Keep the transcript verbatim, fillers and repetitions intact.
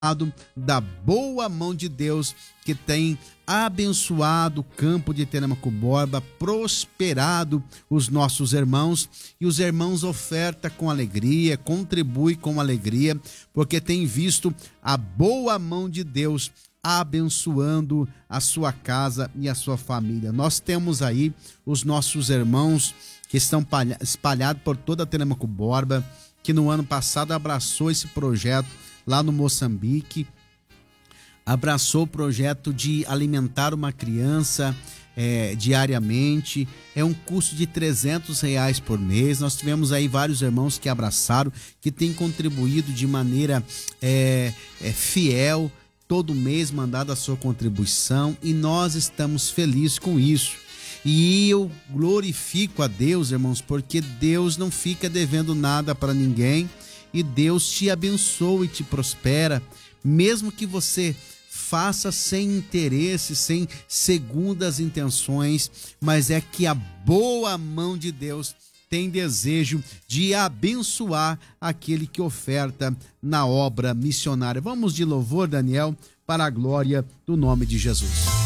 da boa mão de Deus que tem abençoado o campo de Telêmaco Borba, prosperado os nossos irmãos, e os irmãos ofertam com alegria, contribuem com alegria, porque tem visto a boa mão de Deus abençoando a sua casa e a sua família. Nós temos aí os nossos irmãos que estão espalhados por toda a Telêmaco Borba, que no ano passado abraçou esse projeto lá no Moçambique, abraçou o projeto de alimentar uma criança é, diariamente. É um custo de trezentos reais por mês. Nós tivemos aí vários irmãos que abraçaram, que têm contribuído de maneira é, é, fiel, todo mês mandado a sua contribuição, e nós estamos felizes com isso. E eu glorifico a Deus, irmãos, porque Deus não fica devendo nada para ninguém, e Deus te abençoa e te prospera, mesmo que você faça sem interesse, sem segundas intenções, mas é que a boa mão de Deus tem desejo de abençoar aquele que oferta na obra missionária. Vamos de louvor, Daniel, para a glória do nome de Jesus.